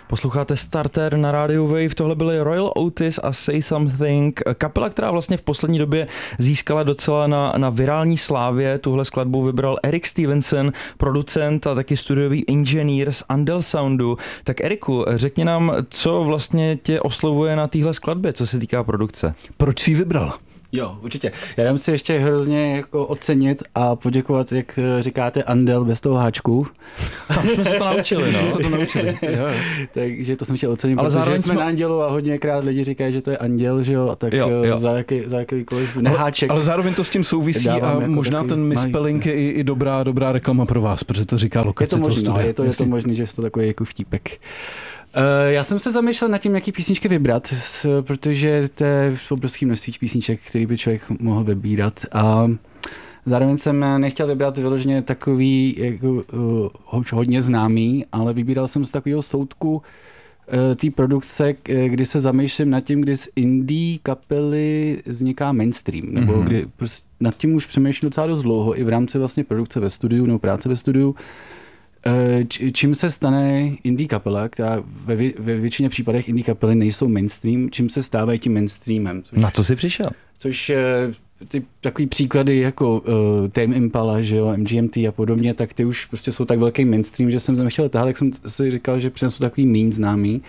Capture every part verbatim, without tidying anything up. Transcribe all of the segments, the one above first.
Posloucháte Starter na rádiu Wave, tohle byly Royal Otis a Say Something, kapela, která vlastně v poslední době získala docela na, na virální slávě. Tuhle skladbu vybral Eric Stevenson, producent a taky studiový inženýr z Andel Soundu. Tak Eriku, řekni nám, co vlastně tě oslovuje na téhle skladbě, co se týká produkce. Proč jsi ji vybral? Jo, určitě. Já dám si ještě hrozně jako ocenit a poděkovat, jak říkáte, Andel bez toho háčku. Tam jsme se to naučili, no. jsme se to naučili. Jo. Takže to jsem chtěl ocenit, ale protože jsme jsme na Andělu a hodněkrát lidi říkají, že to je Anděl, že jo, tak jo, jo. za, jaký, za jakýkoliv neháček. Ale, ale zároveň to s tím souvisí a jako možná ten misspelling je i, i dobrá, dobrá reklama pro vás, protože to říká lokace toho studia. Je to, je to možný, že je to takový jako vtípek. Uh, já jsem se zamýšlel nad tím, jaký písničky vybrat, protože to je obrovský množství písniček, který by člověk mohl vybírat. A zároveň jsem nechtěl vybrat vyloženě takový jako, uh, hodně známý, ale vybíral jsem z takového soudku uh, té produkce, kdy se zamýšlím nad tím, kdy z indie kapely vzniká mainstream, nebo mm-hmm. kdy prostě nad tím už přemýšlím docela dost dlouho i v rámci vlastně produkce ve studiu nebo práce ve studiu. Čím se stane indie kapela, která ve, ve většině případech indie kapely nejsou mainstream, čím se stávají tím mainstreamem. Což, na co jsi přišel? Což ty takový příklady jako uh, Tame Impala, že jo, M G M T a podobně, tak ty už prostě jsou tak velký mainstream, že jsem tam chtěl tahat, tak jsem si říkal, že přinesu takový méně známý.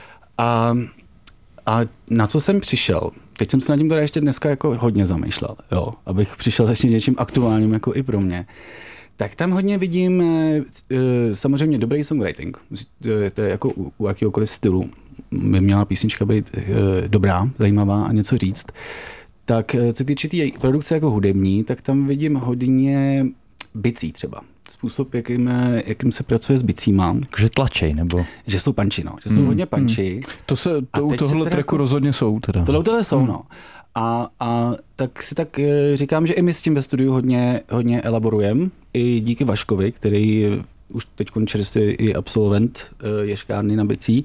A, a na co jsem přišel? Teď jsem se nad tím teda ještě dneska jako hodně zamýšlel, jo, abych přišel ještě něčím aktuálním jako i pro mě. Tak tam hodně vidím samozřejmě dobrý songwriting. To je jako u, u jakýhokoliv stylu. By měla písnička být dobrá, zajímavá a něco říct. Tak co týče té produkce jako hudební, tak tam vidím hodně bicí třeba. Způsob, jakým, jakým se pracuje s bicíma. Že tlačej, nebo? Že jsou punchi, no. Že jsou mm, hodně punchi. Mm. To se, to u tohle tracku jako, rozhodně jsou teda. Tohle tohle jsou, mm. no. A, a tak si tak říkám, že i my s tím ve studiu hodně, hodně elaborujeme. I díky Vaškovi, který už teď čerstvě i absolvent ješkárny na bicí,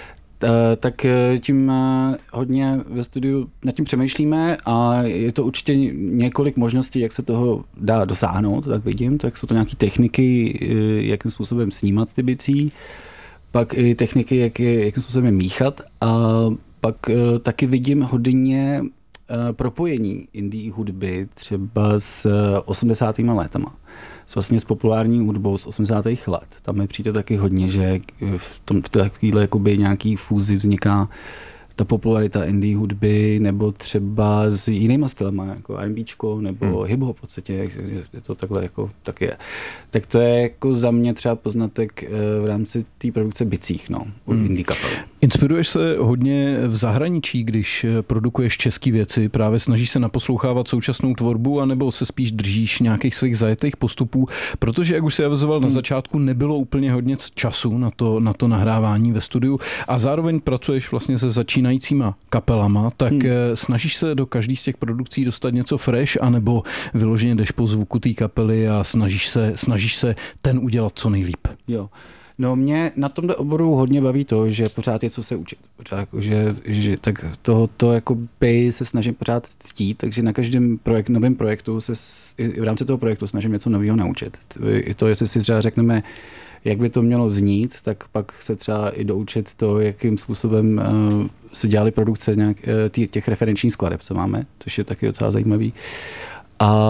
tak tím hodně ve studiu nad tím přemýšlíme a je to určitě několik možností, jak se toho dá dosáhnout, tak vidím. Tak jsou to nějaké techniky, jakým způsobem snímat ty bicí, pak i techniky, jak je, jakým způsobem míchat a pak taky vidím hodně propojení indie hudby třeba s osmdesátými letama. S vlastně s populární hudbou z osmdesátých let. Tam mi přijde taky hodně, že v, tom, v takovéhle jakoby nějaký fúzi vzniká ta popularita indie hudby, nebo třeba s jinýma stylema, jako R and Bčko, nebo hmm. hip-hop v podstatě, je to takhle jako, tak je. Tak to je jako za mě třeba poznatek v rámci té produkce bicích, no, hmm. indie kapel. Inspiruješ se hodně v zahraničí, když produkuješ české věci, právě snažíš se naposlouchávat současnou tvorbu, anebo se spíš držíš nějakých svých zajetých postupů, protože, jak už si avizoval na začátku, nebylo úplně hodně času na to, na to nahrávání ve studiu a zároveň pracuješ vlastně se začínajícíma kapelama, tak hmm. snažíš se do každý z těch produkcí dostat něco fresh, anebo vyloženě jdeš po zvuku té kapely a snažíš se, snažíš se ten udělat co nejlíp? Jo. No mě na tomto oboru hodně baví to, že pořád je co se učit. Pořád, že, že, tak to, to jako by se snažím pořád ctít, takže na každém projekt, novém projektu se i v rámci toho projektu snažím něco nového naučit. I to, jestli si třeba řekneme, jak by to mělo znít, tak pak se třeba i doučit to, jakým způsobem uh, se dělaly produkce nějak, uh, těch referenčních skladeb, co máme, což je taky docela zajímavý. A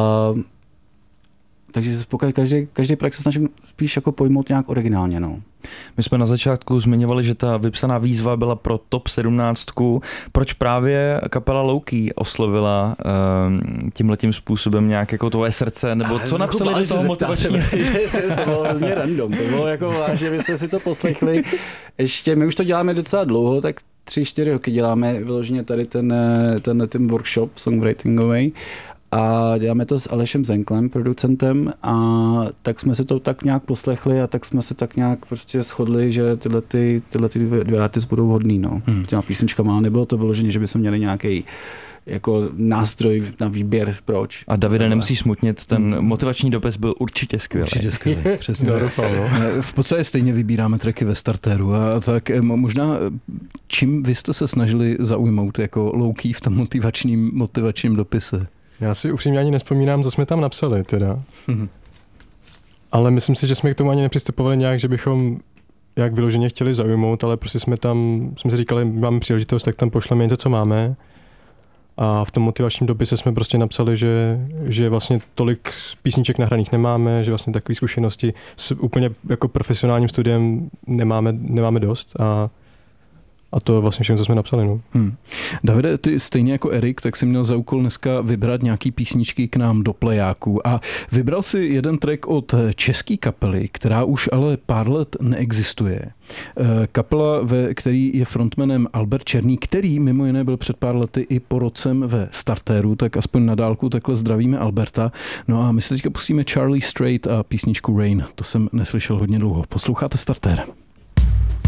takže každý, každý projekt se snažím spíš jako pojmout nějak originálně. No. My jsme na začátku zmiňovali, že ta vypsaná výzva byla pro top sedmnáct. Proč právě kapela Low-Key oslovila um, tímhletím způsobem nějak jako tvoje srdce, nebo co napsali do toho motivačního? To bylo hrozně random, to bylo jako vážně, vy jste si to poslechli. Ještě, my už to děláme docela dlouho, tak tři, čtyři roky děláme vyloženě tady ten, ten, ten workshop songwritingový. A děláme to s Alešem Zenklem, producentem, a tak jsme se to tak nějak poslechli a tak jsme se tak nějak prostě shodli, že tyhle, ty, tyhle ty dvě artisty budou hodný, no. Hmm. Těma písničkama, nebylo to vyloženě, že bychom měli nějaký jako nástroj na výběr, proč. A Davide, nemusíš smutnit, ten motivační dopis byl určitě skvělý. Určitě skvělý, přesně. V podstatě stejně vybíráme tracky ve startéru a tak možná čím vy jste se snažili zaujmout jako Low-Key v tom motivačním, motivačním dopise? Já si upřímně ani nevzpomínám, co jsme tam napsali teda. Mm-hmm. Ale myslím si, že jsme k tomu ani nepřistupovali nějak, že bychom jak vyloženě chtěli zaujmout, ale prostě jsme tam, jsme si říkali, máme příležitost, tak tam pošleme něco, co máme. A v tom motivačním dopise jsme prostě napsali, že, že vlastně tolik písniček nahraných nemáme, že vlastně takové zkušenosti s úplně jako profesionálním studiem nemáme, nemáme dost a A to je vlastně všechno, co jsme napsali. No. Hmm. Davide, ty stejně jako Erik, tak jsi měl za úkol dneska vybrat nějaký písničky k nám do plejáků a vybral si jeden track od české kapely, která už ale pár let neexistuje. Kapela, ve který je frontmanem Albert Černý, který mimo jiné byl před pár lety i porotcem ve Startéru, tak aspoň na dálku takhle zdravíme Alberta. No a my se teďka pustíme Charlie Straight a písničku Rain. To jsem neslyšel hodně dlouho. Posloucháte Startér.